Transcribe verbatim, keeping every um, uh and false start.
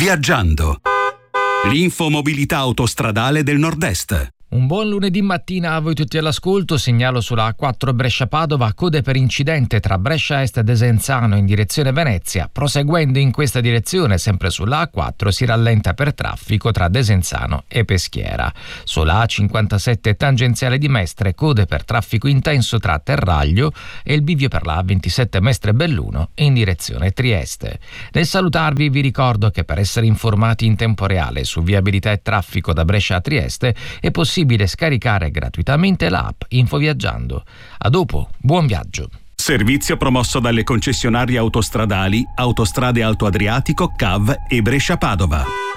Viaggiando. L'infomobilità autostradale del Nord-Est. Un buon lunedì mattina a voi tutti all'ascolto. Segnalo sulla A quattro Brescia-Padova code per incidente tra Brescia Est e Desenzano in direzione Venezia. Proseguendo in questa direzione, sempre sulla A quattro, si rallenta per traffico tra Desenzano e Peschiera. Sulla A cinquantasette tangenziale di Mestre, code per traffico intenso tra Terraglio e il bivio per la A ventisette Mestre-Belluno in direzione Trieste. Nel salutarvi vi ricordo che per essere informati in tempo reale su viabilità e traffico da Brescia a Trieste è possibile scaricare gratuitamente l'app Infoviaggiando. A dopo, buon viaggio. Servizio promosso dalle concessionarie autostradali Autostrade Alto Adriatico, C A V e Brescia Padova.